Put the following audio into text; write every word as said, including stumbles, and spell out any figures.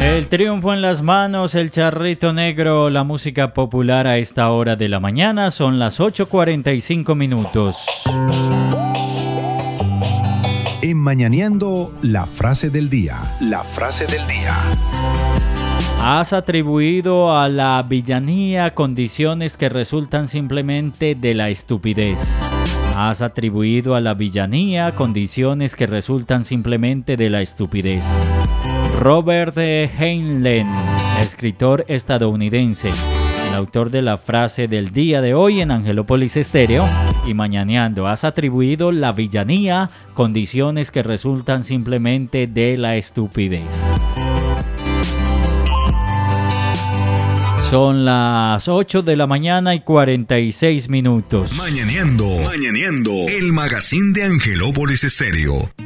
El triunfo en las manos, el charrito negro, la música popular a esta hora de la mañana. Son las ocho cuarenta y cinco minutos. En Mañaneando, la frase del día. La frase del día. Has atribuido a la villanía condiciones que resultan simplemente de la estupidez. Has atribuido a la villanía condiciones que resultan simplemente de la estupidez. Robert Heinlein, escritor estadounidense, el autor de la frase del día de hoy en Angelópolis Estéreo y Mañaneando. Has atribuido la villanía condiciones que resultan simplemente de la estupidez. Son las ocho de la mañana y cuarenta y seis minutos. Mañaneando, Mañaneando, el magazine de Angelópolis Estéreo.